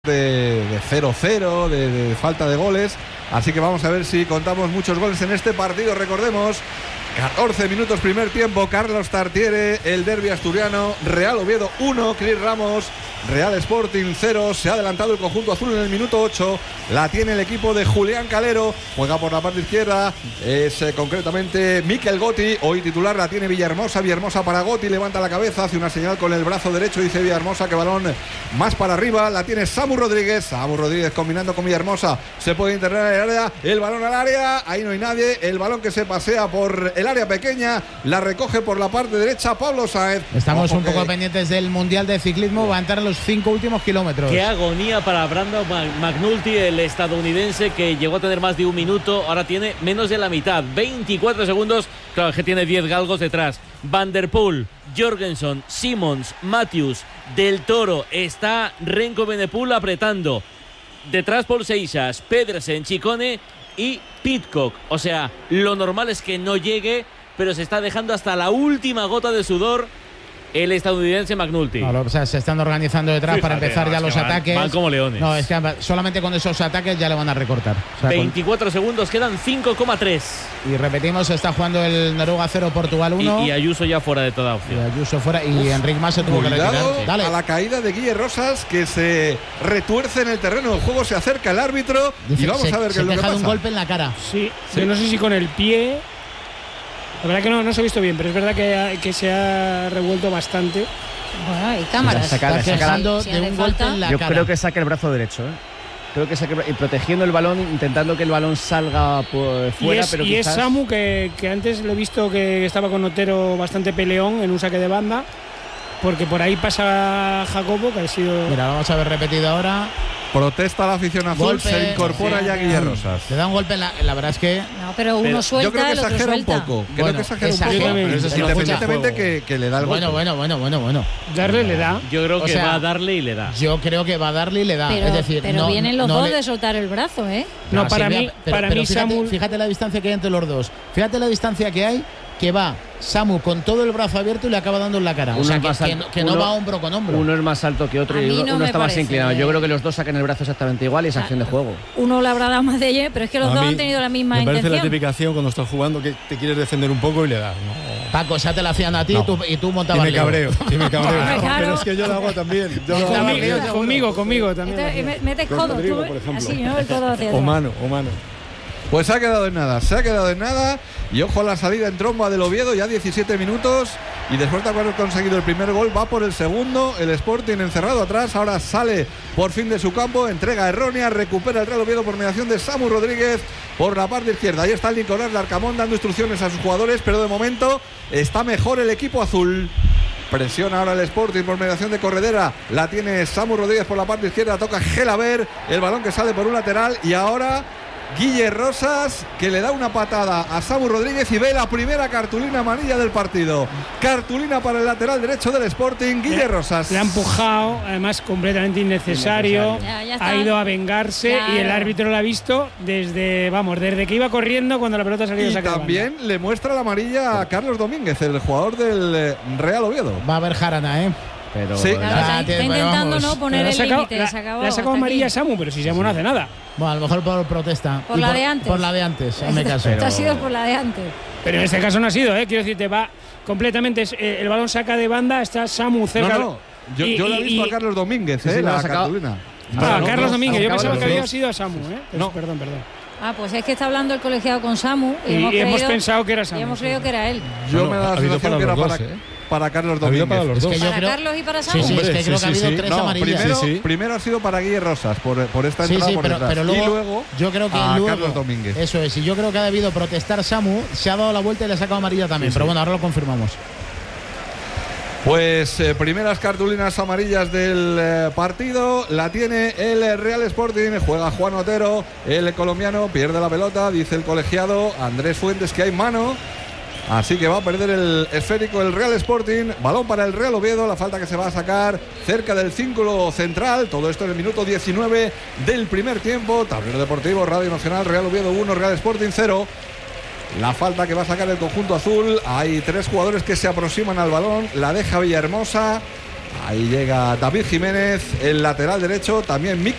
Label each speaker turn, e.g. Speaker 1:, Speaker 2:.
Speaker 1: de 0-0, de falta de goles, así que vamos a ver si contamos muchos goles en este partido. Recordemos, 14 minutos primer tiempo, Carlos Tartiere, el derbi asturiano, Real Oviedo 1, Cris Ramos, Real Sporting 0, se ha adelantado el conjunto azul en el minuto 8, la tiene el equipo de Julián Calero, juega por la parte izquierda, es concretamente Mikel Gotti, hoy titular, la tiene Villahermosa para Gotti, levanta la cabeza, hace una señal con el brazo derecho, dice Villahermosa que balón más para arriba, la tiene Samu Rodríguez combinando con Villahermosa, se puede internar en el área, el balón al área, ahí no hay nadie, el balón que se pasea por el área pequeña, la recoge por la parte derecha Pablo Sáenz.
Speaker 2: Estamos un poco pendientes del Mundial de Ciclismo, va a entrar en los 5 últimos kilómetros.
Speaker 3: Qué agonía para Brandon McNulty, el estadounidense que llegó a tener más de un minuto, ahora tiene menos de la mitad, 24 segundos, claro que tiene 10 galgos detrás. Van der Poel, Jorgensen, Simmons, Matthews, Del Toro, está Renko Benepul apretando. Detrás Paul Seixas, Pedersen, Ciccone y Pidcock. O sea, lo normal es que no llegue, pero se está dejando hasta la última gota de sudor el estadounidense McNulty.
Speaker 2: No, o sea, se están organizando detrás para empezar ya los ataques.
Speaker 3: Van como leones.
Speaker 2: No, es que solamente con esos ataques ya le van a recortar. O sea,
Speaker 3: 24 segundos, quedan 5,3.
Speaker 2: Y repetimos, está jugando el Noruega 0, Portugal 1.
Speaker 3: Y Ayuso ya fuera de toda opción.
Speaker 2: Y Ayuso fuera. Y Enric Mas se tuvo que retirar.
Speaker 1: Dale. A la caída de Guille Rosas, que se retuerce en el terreno del juego, se acerca el árbitro. Dice, y vamos a ver qué es lo que pasa.
Speaker 2: Un golpe en la cara.
Speaker 4: Sí, yo no sé si con el pie. La verdad que no se ha visto bien, pero es verdad que se ha revuelto bastante.
Speaker 5: Bueno, hay cámaras.
Speaker 2: Está quejando de un golpe en la cara.
Speaker 6: Yo creo que saca el brazo derecho, Creo que saca y protegiendo el balón, intentando que el balón salga por fuera. Pero
Speaker 4: y
Speaker 6: quizás...
Speaker 4: es Samu, que antes le he visto que estaba con Otero bastante peleón en un saque de banda, porque por ahí pasa Jacobo, que ha sido...
Speaker 2: Mira, vamos a ver repetido ahora.
Speaker 1: Protesta la afición azul, golpe, se incorpora ya Guille Rosas.
Speaker 2: Le da un golpe en la verdad es que...
Speaker 5: No, pero uno suelta,
Speaker 1: yo creo que
Speaker 5: el otro
Speaker 1: exagera
Speaker 5: suelta.
Speaker 1: un poco. Creo que exagera un poco. Pero independientemente que le da el golpe.
Speaker 2: Bueno.
Speaker 4: Darle le da.
Speaker 3: Yo creo que va a darle y le da.
Speaker 2: Yo creo que va a darle y le da.
Speaker 5: Pero,
Speaker 2: es decir,
Speaker 5: pero vienen los dos de soltar el brazo,
Speaker 4: No, para mí Samu...
Speaker 2: Fíjate la distancia que hay entre los dos. Fíjate la distancia que hay, que va Samu con todo el brazo abierto y le acaba dando en la cara. O sea, que no va hombro con hombro.
Speaker 6: Uno es más alto que otro y uno está más inclinado. Yo creo que los dos sacan el brazo exactamente igual y es acción de juego.
Speaker 5: Uno le habrá dado más de ella, pero es que los dos han tenido la misma intención.
Speaker 7: Me parece la típica acción cuando estás jugando que te quieres defender un poco y le das. No.
Speaker 2: Paco, esa te la hacían a ti y tú montabas.
Speaker 7: Y me cabreo.
Speaker 5: Claro.
Speaker 7: Pero es que yo lo hago también.
Speaker 4: Conmigo también.
Speaker 5: Metes codo,
Speaker 7: Rodrigo, por ejemplo.
Speaker 5: Así, ¿no? El codo hacia
Speaker 7: o mano.
Speaker 1: Pues se ha quedado en nada, y ojo a la salida en tromba del Oviedo, ya 17 minutos, y después de haber conseguido el primer gol, va por el segundo, el Sporting encerrado atrás, ahora sale por fin de su campo, entrega errónea, recupera el Real Oviedo por mediación de Samu Rodríguez por la parte izquierda, ahí está el Nicolás Larcamón dando instrucciones a sus jugadores, pero de momento está mejor el equipo azul. Presiona ahora el Sporting por mediación de Corredera, la tiene Samu Rodríguez por la parte izquierda, toca Gelaber, el balón que sale por un lateral, y ahora Guille Rosas, que le da una patada a Samu Rodríguez y ve la primera cartulina amarilla del partido. Cartulina para el lateral derecho del Sporting, Guille Rosas.
Speaker 4: Le ha empujado, además completamente innecesario.
Speaker 5: Ya
Speaker 4: ha ido a vengarse, claro. Y el árbitro lo ha visto desde que iba corriendo cuando la pelota salió de saque.
Speaker 1: Y también le muestra la amarilla a Carlos Domínguez, el jugador del Real Oviedo.
Speaker 2: Va a haber jarana,
Speaker 5: Pero sí. Está intentando no poner el límite. Le
Speaker 4: ha sacado amarilla a Samu, pero si Samu no hace nada.
Speaker 2: Bueno, a lo mejor por protesta.
Speaker 5: Por la de antes.
Speaker 2: Por la de antes, en mi caso.
Speaker 5: Esto ha sido por la de antes.
Speaker 4: Pero en este caso no ha sido, quiero decirte, va completamente. El balón saca de banda, está Samu cerca.
Speaker 1: No. Yo lo he visto a Carlos Domínguez, la cartulina.
Speaker 4: Carlos Domínguez, yo pensaba que había sido a Samu,
Speaker 1: No.
Speaker 4: Perdón.
Speaker 5: Pues es que está hablando el colegiado con Samu.
Speaker 4: Y hemos pensado que era Samu.
Speaker 5: Y hemos creído que era él.
Speaker 1: Yo me da la sensación que era para Carlos Domínguez.
Speaker 7: Para los dos.
Speaker 5: ¿Para Carlos y para Samu?
Speaker 2: Sí, es que creo que ha habido 3 amarillas.
Speaker 1: Primero ha sido para Guille Rosas, por esta entrada por detrás.
Speaker 2: Pero luego,
Speaker 1: y luego
Speaker 2: yo creo que
Speaker 1: Carlos Domínguez.
Speaker 2: Eso es, y yo creo que ha debido protestar Samu, se ha dado la vuelta y le ha sacado amarilla también. Pero bueno, ahora lo confirmamos.
Speaker 1: Pues primeras cartulinas amarillas del partido, la tiene el Real Sporting, juega Juan Otero, el colombiano pierde la pelota, dice el colegiado Andrés Fuentes que hay mano, así que va a perder el esférico el Real Sporting, balón para el Real Oviedo, la falta que se va a sacar cerca del círculo central, todo esto en el minuto 19 del primer tiempo, Tablero Deportivo, Radio Nacional, Real Oviedo 1, Real Sporting 0. La falta que va a sacar el conjunto azul. Hay 3 jugadores que se aproximan al balón. La deja Villahermosa. Ahí llega David Jiménez, el lateral derecho, también Mikel